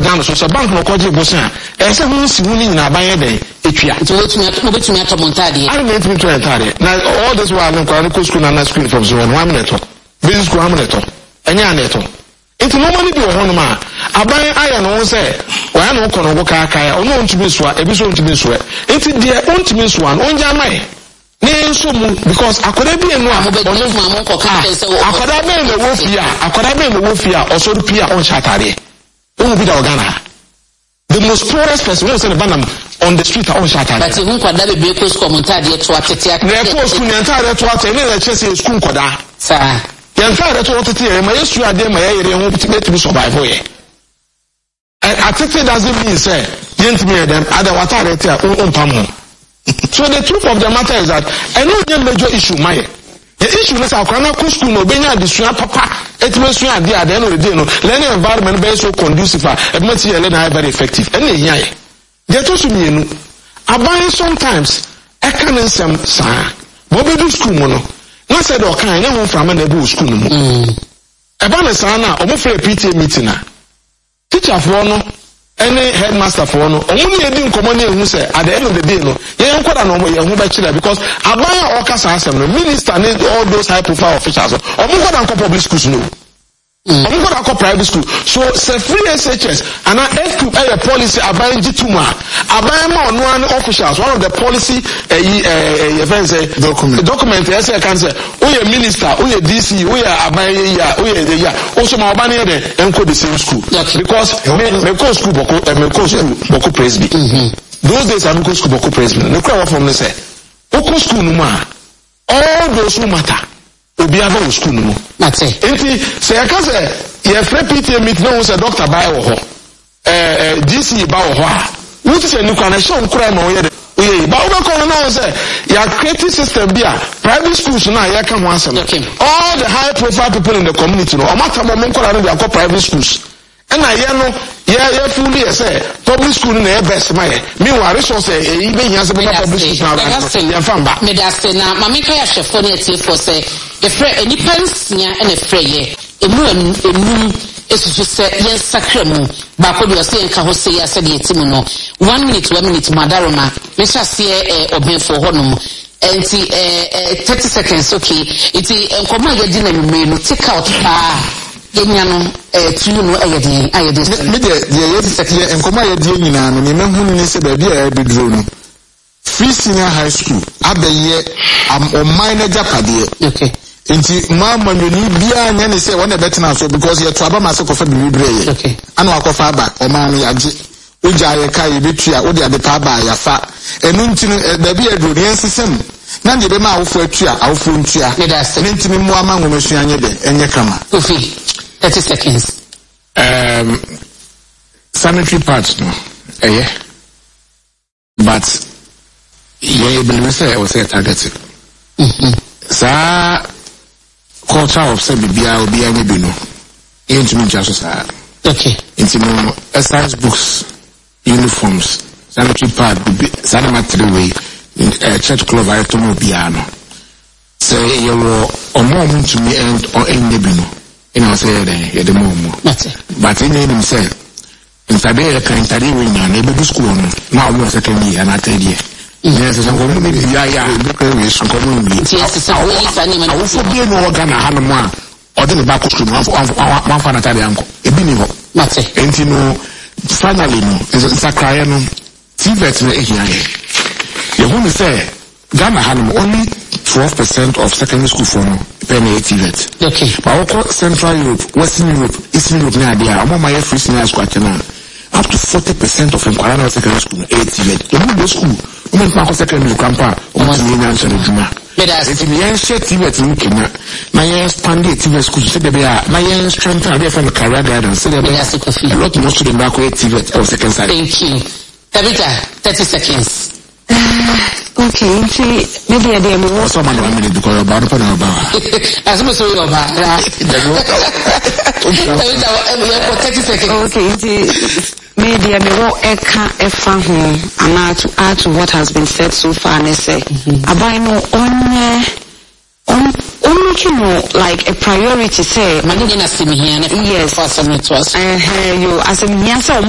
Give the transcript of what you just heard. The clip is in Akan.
no so bank no koje bosan e se hu si hu ni na ban ye den etwa to betumi atomontade I don't need to entire now all this while no kwa school na school from 1 minute business school minute enya na eto it normally be ho no ma aban aya no say wa na ko no go ka ya ono ntumi so ebi so ntumi so it there ntumi so an onja mai ne so mu because akoda bi enu a ono ma ko ka say akoda be no wo fia osoro pia on chatare who be the organa the most poorest person who say the banam on the street on chatare but who kwada be be school montade to atete akete ne school ni entire to atete ne le chese school kwada sa entire to atete ma yesu ade ma yere ho to survive here atete doesn't mean say yentime them other water there on pam. So the truth of the matter is that I know the major issue my the issue is that when I go school no benya adisua papa etmesu ade at the end of the day no learning environment be so conducive and material na very effective and here they to me no aban sometimes I can some sa bo be do school mo no na said o kan na ho from na be school mo e ba na sa na o mo free PTA meeting na teacher for no any headmaster for no only edi nkomo na ehu say at the end of the day no ye nkoda no ye hu ba chira because abaya okasa asem no minister need all those high profile officials omo nkoda nko public schools no omo nkoda nko private school so say free SHS and FQ a policy abaya jituma abaya ma no an officials one of the policy events document yes can say oye minister oye DC oye abaya ya oye also ma obani e enko the same school because me go school boko praise be those days I go school boko praise be no kwa from me say oko school no ma all those who matter obi ava school no that's it enti say I can say ye free PTA meet no say doctor buy wo ho DC buy wo ho a what say ni kwa na show nkura ma wo ye but we call now say your creative system be private schools now you can once all the high profile people in the community no matter mo nkola no dey private schools and I no yeah fully say public school na best my me wa resource e be yan say public schools now ya famba me da say na mama ka ya chefo na tie for say the friend any pensia and a freye emu esusu se yen sakremu ba ko do se nka ho se ya se de etimu no 1 minute madaroma me sha se obenfo honom enti 30 seconds okay iti nkoma ye di na me no take out pa yenya no tu no ayede me de nkoma ye di nyina no me hu ni se ba bia e bedro no free senior high school abaye am minor japade okay nti mama nyoni bia nya ne se wona betina so because ye to aba ma se kofa bibibre ye okay ana akofa aba o ma no yaje uja ye kai betua wo de ade pa aba ya fa enu nti no da bia dro ne nsesem na de be ma awofo atua awofo ntua ne nti mu ama ngomesu anye de enye kama Kofi 30 seconds sanitary parts no but ye believe say o say targeted sa culture of say bibia obi anye bi no into me just say okay into no exercise books uniforms sanitary pad sanitary way church club I to mo bia no say you omo to me and or any bi no ina say the mo but in him say inside the country we na na be school no na o second year na third year yes so go me ya we so go me yes so we sani man wo fo bi no organ hanu mu a o de ba ko school one fan atare anko e bi ni ho mate enti no finally no sakra no TVET no ehia ye who me say Ghana hanu only 12% of secondary school for no pay TVET okay but what Central Europe, Western Europe, Eastern Europe na dia o ma ye free senior school channel up to 40% of Nkwara secondary school TVET the school women kwa secondary campa o mo ni nyanso de juma it's the ancient TVET in Kenya na ye expand the TVET school so dey na ye strengthen the from career guidance so dey a lot more students back with TVET or second side. Thank you Tabitha 30 seconds okay maybe I didn't know so man because about the about as much so about Tabitha 30 seconds okay maybe I will efa ho and to add to what has been said so far and say about no on you know like a priority say money na simi here na yes for some to us you as a